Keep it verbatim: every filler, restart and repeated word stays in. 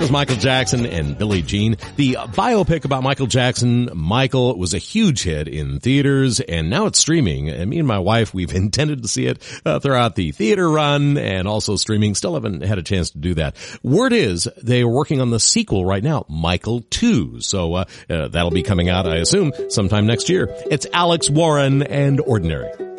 That was Michael Jackson and Billie Jean. The biopic about Michael Jackson, Michael, was a huge hit in theaters, and now it's streaming. And me and my wife, we've intended to see it uh, throughout the theater run and also streaming. Still haven't had a chance to do that. Word is they are working on the sequel right now, Michael two. So uh, uh, that'll be coming out, I assume, sometime next year. It's Alex Warren and Ordinary.